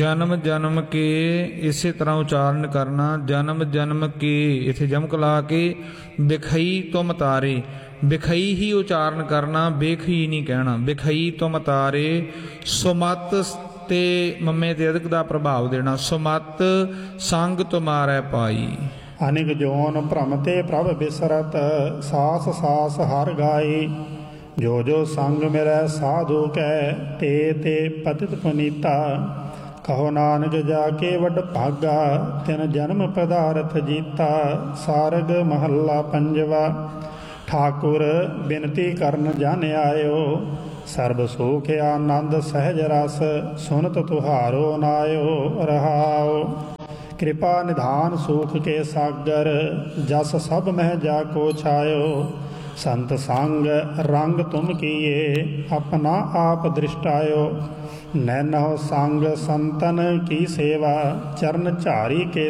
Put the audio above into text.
ਜਨਮ ਜਨਮ ਕੇ ਇਸੇ ਤਰ੍ਹਾਂ ਉਚਾਰਨ ਕਰਨਾ। ਜਨਮ ਜਨਮ ਕੇ ਇੱਥੇ ਜਮਕ ਲਾ ਕੇ ਬਿਖਈ ਤੁਮ ਤਾਰੇ, ਬਿਖਈ ਹੀ ਉਚਾਰਨ ਕਰਨਾ, ਬੇਖਈ ਨਹੀਂ ਕਹਿਣਾ। ਬਿਖਈ ਤੁਮ ਤਾਰੇ ਸੁਮਤ ਤੇ ਮੰਮੇ ਤੇ ਅਧਿਕ ਦਾ ਪ੍ਰਭਾਵ ਦੇਣਾ। ਸੁਮਤ ਸੰਗ ਤੁਮਾਰੈ ਪਾਈ। ਅਨਿਕ ਜੋਨ ਭ੍ਰਮ ਤੇ ਪ੍ਰਭ ਬਿਸਰਤ, ਸਾਸ ਸਾਸ ਹਰ ਗਾਈ। ਜੋ ਜੋ ਸੰਗ ਮਿਲੈ ਸਾਧੂ ਕੈ, ਤੇ ਤੇ ਪਤਿਤ ਪੁਨੀਤਾ। ਕਹੋ ਨਾਨਕ ਜਾ ਕੇ ਵੱਡ ਭਾਗਾ, ਤਿਨ ਜਨਮ ਪਦਾਰਥ ਜੀਤਾ। ਸਾਰਗ ਮਹੱਲਾ ਪੰਜਵਾ। ਠਾਕੁਰ ਬਿਨਤੀ ਕਰਨ ਜਨ ਆਇਓ, ਸਰਬ ਸੁਖ ਆਨੰਦ ਸਹਿਜ ਰਸ। ਸੁਨਤ ਤੁਹਾਰੋ ਨਾਇਓ ਰਹਾਓ। ਕਿਰਪਾ ਨਿਧਾਨ ਸੁਖ ਕੇ ਸਾਗਰ, ਜਸ ਸਭ ਮਹਿ ਜਾ ਕੋ ਛਾਇਓ। ਸੰਤ ਸੰਗ ਰੰਗ ਤੁਮ ਕੀਏ, ਆਪਣਾ ਆਪ ਦ੍ਰਿਸ਼ਟਾਇਓ। ਨੈਨਹੁ ਸੰਗ ਸੰਤਨ ਕੀ ਸੇਵਾ, ਚਰਨ ਝਾਰੀ ਕੇ